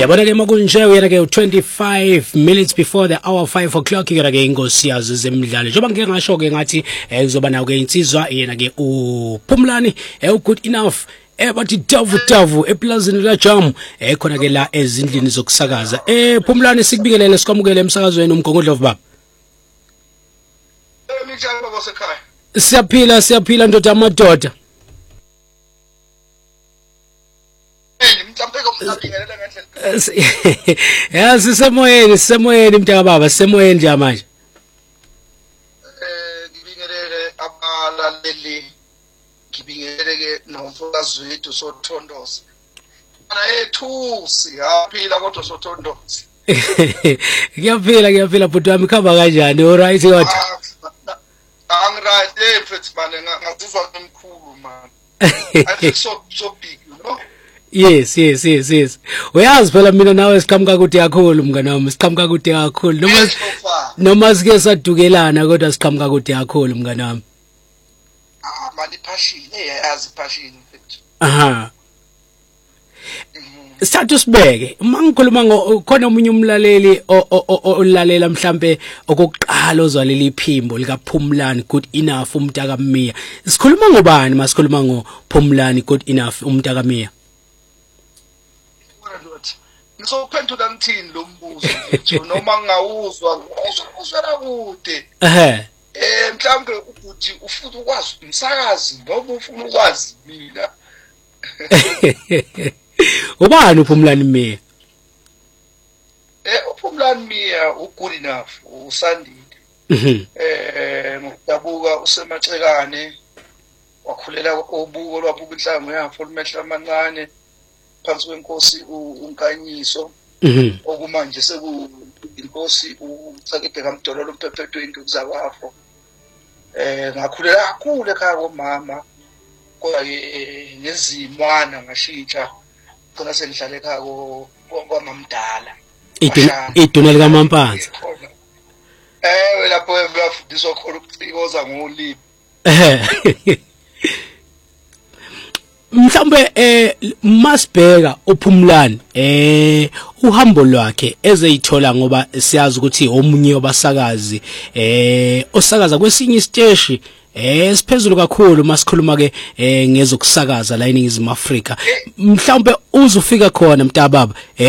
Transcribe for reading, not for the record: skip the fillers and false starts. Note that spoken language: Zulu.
Yabona ke makunje uyena ke 25 minutes before the hour 5 o'clock yena ke inkosi yazi zemidlalo. Njoba ngeke ngasho ke ngathi kuzoba nawo ke insizwa yena ke uPhumlani good enough bathi davu eplazini la Jam khona ke la ezindlini zokusakaza. Phumlani sikubingelele sikwamukele emsakazweni uMgongodlovu baba. Minjani baba sekhaya? Siyaphila ndoda amadoda. Ya sisemoyeni mntaka baba sisemoyeni nje manje. Ngibingelele abalaleli. Ngibingelele ke nomfokazi wethu soThondoza. Ana ethu siyaphila kodwa soThondoza. Ngiyaphila bhuti wami khamba kanjani? All right kodwa. Right mfethu manje ngazizwa ngimkhulu man. I feel so big, you know? Yes. Uyazi phela mina nawe siqhamuka kude kakhulu mngane wami, siqhamuka kude kakhulu. Noma sike sadukelana kodwa siqhamuka kude kakhulu mngane wami. Mali passion, yazi passion mfethu. Aha. Sathu sibeke, mangikhuluma khona umunye umlaleli olalela mhlambe okokuqala ozwalela iphimbo lika Phumlani good enough umntaka Miya. Sikhuluma ngobani masikhuluma ngoPhumlani good enough umntaka Miya? Ngizophendula ngithini lo mbuzo mfethu noma ngawuzwa uzwela kude. Mhlambe ukuthi ufuna ukwazi umsakazi noma ufuna ukwazi mina. Ubani uPhumlani Miya? uPhumlani Miya good enough usandile. Ngokudabuka usemacekane wakhulela obuko lwabuka inhlango yakho olumehla amancane phansi kwenkosi uNkanyiso. Okumanje inkosi uCakibheka Mdololo uMphephethu induku zakwafo. Ngakhulela kakhulu ekhaya komama kodwa ngezimwana ngashintsha khona sengihlale ekhaya kwamamdala. Iduna lika Mampanza. Lapho bafundiswa khona ukucikoza ngolimi. Mhlambe masibheka uPhumlani uhambo lwakhe ezeyithola ngoba siyazi ukuthi omunye wabasakazi osakaza kwesinye isiteshi siphezulu kakhulu masikhuluma ke ngezokusakaza la eNingizimu Afrika. Mhlambe uzufika khona mntababa